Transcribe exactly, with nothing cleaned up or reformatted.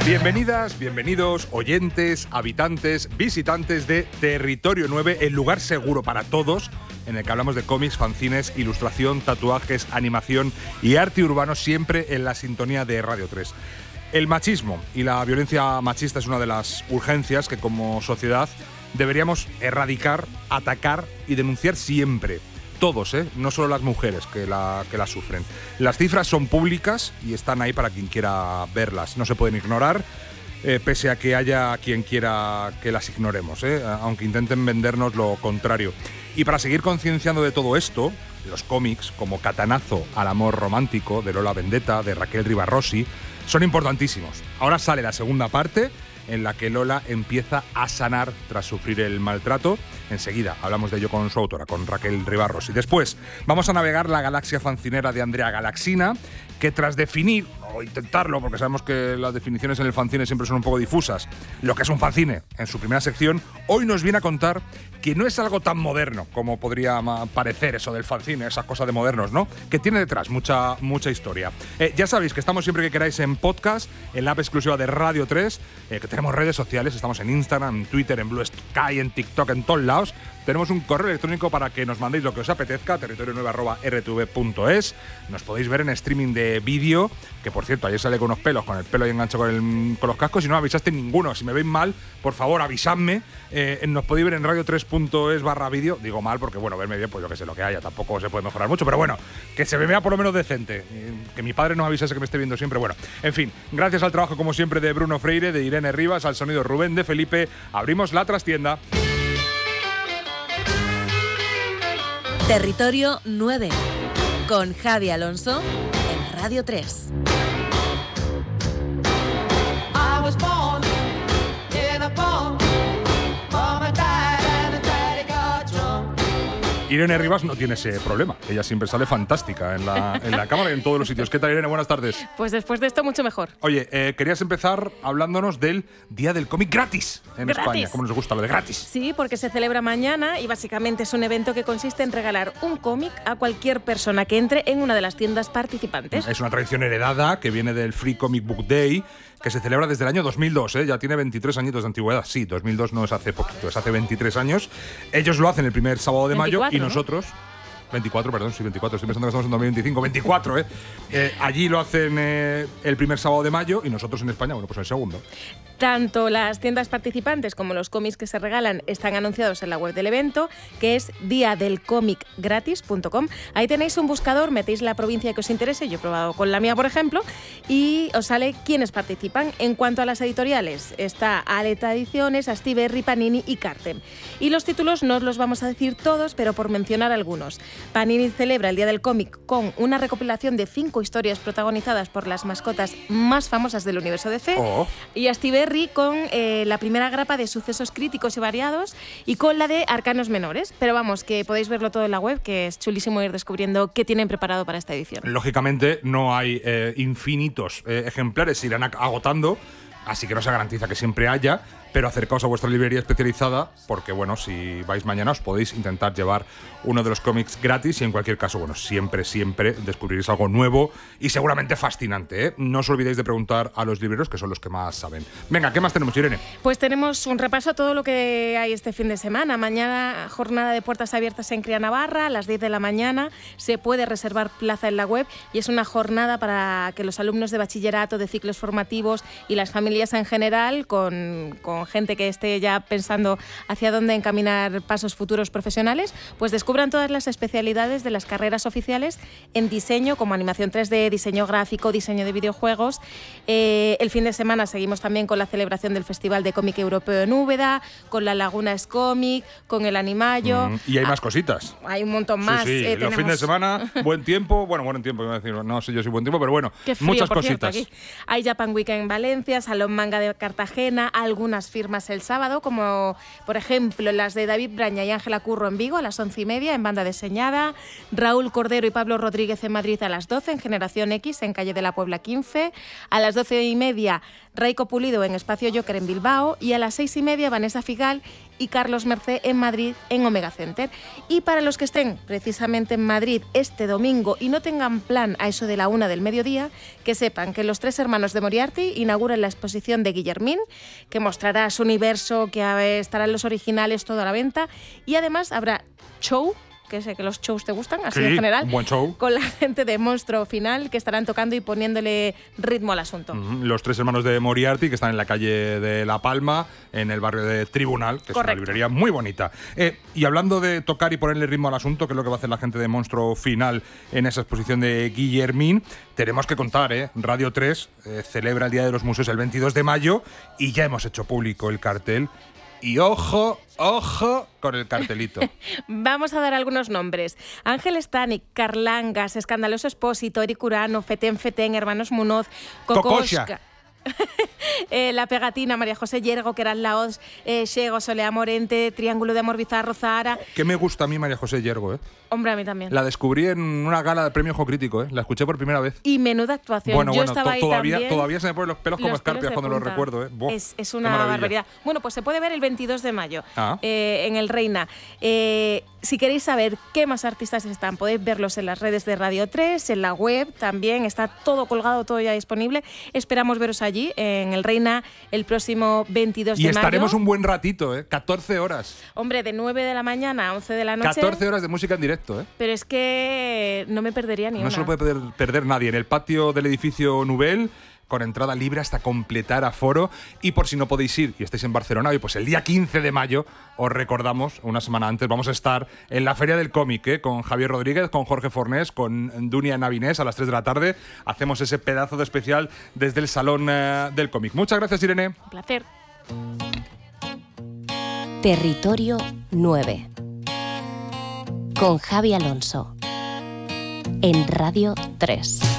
Bienvenidas, bienvenidos, oyentes, habitantes, visitantes de Territorio nueve, el lugar seguro para todos, en el que hablamos de cómics, fanzines, ilustración, tatuajes, animación y arte urbano, siempre en la sintonía de Radio tres. El machismo y la violencia machista es una de las urgencias que como sociedad deberíamos erradicar, atacar y denunciar siempre. Todos, ¿eh? No solo las mujeres que la, que la sufren. Las cifras son públicas y están ahí para quien quiera verlas. No se pueden ignorar, eh, pese a que haya quien quiera que las ignoremos, ¿eh? Aunque intenten vendernos lo contrario. Y para seguir concienciando de todo esto, los cómics, como Catanazo al amor romántico, de Lola Vendetta, de Raquel Rivarrossi, son importantísimos. Ahora sale la segunda parte, en la que Lola empieza a sanar tras sufrir el maltrato. Enseguida hablamos de ello con su autora, con Raquel Rivarrossi. Después vamos a navegar la galaxia fancinera de Andrea Galaxina, que tras definir, o intentarlo, porque sabemos que las definiciones en el fanzine siempre son un poco difusas, lo que es un fanzine en su primera sección, hoy nos viene a contar que no es algo tan moderno como podría parecer eso del fanzine, esas cosas de modernos, ¿no? Que tiene detrás mucha, mucha historia. Eh, ya sabéis que estamos siempre que queráis en podcast, en la app exclusiva de Radio tres, eh, que tenemos redes sociales, estamos en Instagram, en Twitter, en Blue Sky, en TikTok, en todos lados. Tenemos un correo electrónico para que nos mandéis lo que os apetezca, territorio nueve arroba r t v punto es. Nos podéis ver en streaming de vídeo, que por cierto, ayer sale con unos pelos, con el pelo ahí enganchado con, el, con los cascos, y no me avisaste ninguno. Si me veis mal, por favor, avisadme. Eh, nos podéis ver en radio tres punto es barra vídeo. Digo mal porque, bueno, verme bien, pues yo que sé lo que haya, tampoco se puede mejorar mucho, pero bueno, que se me vea por lo menos decente. Que mi padre nos avisase que me esté viendo siempre. Bueno, en fin, gracias al trabajo, como siempre, de Bruno Freire, de Irene Rivas, al sonido Rubén de Felipe, abrimos la trastienda. Territorio nueve, con Javi Alonso en Radio tres. Irene Rivas no tiene ese problema. Ella siempre sale fantástica en la, en la cámara y en todos los sitios. ¿Qué tal, Irene? Buenas tardes. Pues después de esto, mucho mejor. Oye, eh, querías empezar hablándonos del Día del Cómic gratis en gratis. España. ¿Cómo nos gusta lo de gratis? Sí, porque se celebra mañana y básicamente es un evento que consiste en regalar un cómic a cualquier persona que entre en una de las tiendas participantes. Es una tradición heredada que viene del Free Comic Book Day, que se celebra desde el año dos mil dos, ¿eh? Ya tiene veintitrés añitos de antigüedad. Sí, dos mil dos no es hace poquito, es hace veintitrés años. Ellos lo hacen el primer sábado de mayo y nosotros… ¿no? veinticuatro, perdón, sí, veinticuatro, estoy pensando que estamos en dos mil veinticinco, veinticuatro, ¿eh? eh allí lo hacen eh, el primer sábado de mayo y nosotros en España, bueno, pues el segundo. Tanto las tiendas participantes como los cómics que se regalan están anunciados en la web del evento, que es dia del cómic gratis punto com. Ahí tenéis un buscador, metéis la provincia que os interese, yo he probado con la mía, por ejemplo, y os sale quiénes participan. En cuanto a las editoriales, está Aleta Ediciones, Astiberri, Panini y Cartem. Y los títulos no os los vamos a decir todos, pero por mencionar algunos. Panini celebra el Día del Cómic con una recopilación de cinco historias protagonizadas por las mascotas más famosas del universo D C. Oh. Y Astiberri con eh, la primera grapa de sucesos críticos y variados y con la de arcanos menores. Pero vamos, que podéis verlo todo en la web, que es chulísimo ir descubriendo qué tienen preparado para esta edición. Lógicamente no hay eh, infinitos eh, ejemplares, se irán agotando, así que no se garantiza que siempre haya, pero acercaos a vuestra librería especializada porque, bueno, si vais mañana os podéis intentar llevar uno de los cómics gratis y en cualquier caso, bueno, siempre, siempre descubriréis algo nuevo y seguramente fascinante, ¿eh? No os olvidéis de preguntar a los libreros, que son los que más saben. Venga, ¿qué más tenemos, Irene? Pues tenemos un repaso a todo lo que hay este fin de semana. Mañana, jornada de puertas abiertas en Cría Navarra, a las diez de la mañana. Se puede reservar plaza en la web y es una jornada para que los alumnos de bachillerato, de ciclos formativos y las familias en general, con, con gente que esté ya pensando hacia dónde encaminar pasos futuros profesionales, pues descubran todas las especialidades de las carreras oficiales en diseño, como animación tres D, diseño gráfico, diseño de videojuegos. Eh, el fin de semana seguimos también con la celebración del Festival de Cómic Europeo en Úbeda, con la Laguna Escómic, con el Animallo. Mm, y hay ah, más cositas. Hay un montón más. Sí, sí. Eh, los tenemos... fines de semana, buen tiempo, bueno, buen tiempo, iba a decir, no sé yo si buen tiempo, pero bueno, Qué frío, muchas por cositas. Cierto, aquí. Hay Japan Week en Valencia, Salón Manga de Cartagena, algunas firmas el sábado, como por ejemplo las de David Braña y Ángela Curro en Vigo a las once y media en Banda Diseñada, Raúl Cordero y Pablo Rodríguez en Madrid a las doce en Generación X en Calle de la Puebla quince, a las doce y media Raico Pulido en Espacio Joker en Bilbao y a las seis y media Vanessa Figal y Carlos Mercé en Madrid, en Omega Center. Y para los que estén precisamente en Madrid este domingo y no tengan plan a eso de la una del mediodía, que sepan que los tres hermanos de Moriarty inauguran la exposición de Guillermín, que mostrará su universo, que estarán los originales, todo a la venta, y además habrá show, que sé que los shows te gustan, así sí, en general, un buen show, con la gente de Monstruo Final, que estarán tocando y poniéndole ritmo al asunto. Mm, los tres hermanos de Moriarty, que están en la calle de La Palma, en el barrio de Tribunal, que Correcto. Es una librería muy bonita. Eh, y hablando de tocar y ponerle ritmo al asunto, que es lo que va a hacer la gente de Monstruo Final en esa exposición de Guillermín, tenemos que contar, ¿eh? Radio tres eh, celebra el Día de los Museos el veintidós de mayo y ya hemos hecho público el cartel. Y ojo, ojo con el cartelito. Vamos a dar algunos nombres. Ángel Stanik, Carlangas, Escandaloso Espósito, Eric Urano, Fetén Fetén, Hermanos Munoz, Kokoschka. eh, la Pegatina, María José Yergo, Keral Laoz, eh, Xego, Solea Morente, Triángulo de Amor Bizarro, Zahara. Que me gusta a mí María José Yergo, ¿eh? Hombre, a mí también. La descubrí en una gala del Premio Ojo Crítico, ¿eh? La escuché por primera vez. Y menuda actuación. Bueno, Yo bueno, estaba to- ahí todavía, también. todavía se me ponen los pelos como Los escarpias pelos de cuando lo punta. recuerdo, ¿eh? Buah, es, es qué una maravilla. barbaridad. Bueno, pues se puede ver el veintidós de mayo Ah. eh, en el Reina. Eh, si queréis saber qué más artistas están, podéis verlos en las redes de Radio tres, en la web también, está todo colgado, todo ya disponible. Esperamos veros allí, en el Reina, el próximo veintidós Y de mayo. estaremos un buen ratito, ¿eh? catorce horas. Hombre, de nueve de la mañana a once de la noche. catorce horas de música en directo, ¿eh? Pero es que no me perdería ni No una. se lo puede perder, perder nadie. En el patio del edificio Nubel, con entrada libre hasta completar aforo. Y por si no podéis ir y estáis en Barcelona, hoy, pues el día quince de mayo, os recordamos, una semana antes, vamos a estar en la Feria del Cómic, ¿eh? Con Javier Rodríguez, con Jorge Fornés, con Dunia Navinés a las tres de la tarde. Hacemos ese pedazo de especial desde el Salón eh, del Cómic. Muchas gracias, Irene. Un placer. Territorio nueve. Con Javi Alonso. En Radio tres.